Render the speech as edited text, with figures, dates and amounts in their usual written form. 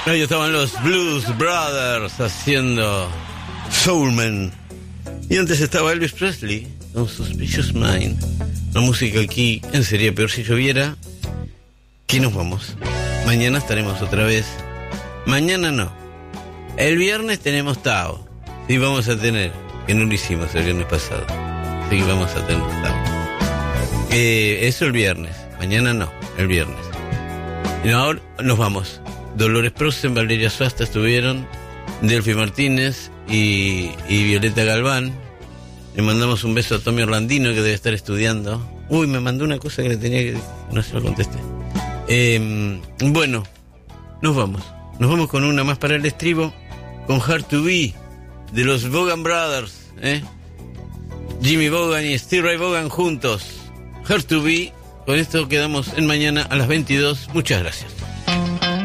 Ahí estaban los Blues Brothers haciendo Soulman. Y antes estaba Elvis Presley con Suspicious Mind. La música aquí en Sería Peor Si Lloviera. Que nos vamos. Mañana estaremos otra vez. Mañana no. El viernes tenemos Tao. Sí, vamos a tener. Que no lo hicimos el viernes pasado. Así que vamos a tener Tao. Eso el viernes. Mañana no. El viernes. Y ahora nos vamos. Dolores Prosen, Valeria Suasta estuvieron, Delphi Martínez y Violeta Galván. Le mandamos un beso a Tommy Orlandino, que debe estar estudiando. Uy, me mandó una cosa que le tenía que... No se lo contesté. Bueno, nos vamos. Nos vamos con una más para el estribo, con Hard to Be, de los Vaughan Brothers, Jimmy Vaughan y Steve Ray Vaughan juntos. Hard to Be. Con esto quedamos en mañana a las 22. Muchas gracias.